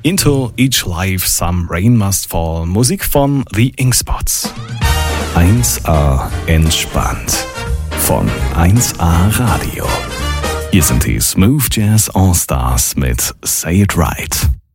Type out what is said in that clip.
Into Each Life Some Rain Must Fall, Musik von The Inkspots. 1A entspannt von 1A Radio. Hier sind die Smooth Jazz All Stars mit Say It Right.